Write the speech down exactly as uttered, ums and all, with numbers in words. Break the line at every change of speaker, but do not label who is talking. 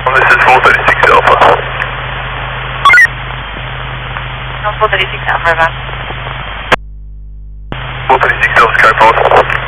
This is four thirty-six Alpha.
four thirty-six Alpha, over.
four thirty-six Alpha, Sky Pulse.